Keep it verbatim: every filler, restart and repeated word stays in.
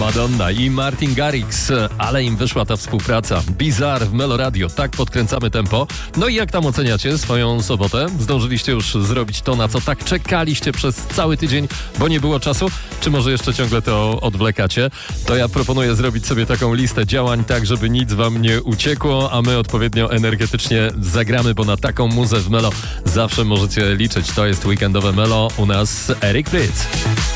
Madonna i Martin Garrix, ale im wyszła ta współpraca. Bizarre w Melo Radio, tak podkręcamy tempo. No i jak tam oceniacie swoją sobotę? Zdążyliście już zrobić to, na co tak czekaliście przez cały tydzień, bo nie było czasu? Czy może jeszcze ciągle to odwlekacie? To ja proponuję zrobić sobie taką listę działań, tak żeby nic wam nie uciekło, a my odpowiednio energetycznie zagramy, bo na taką muzę w Melo zawsze możecie liczyć. To jest weekendowe Melo, u nas Erik Pryc.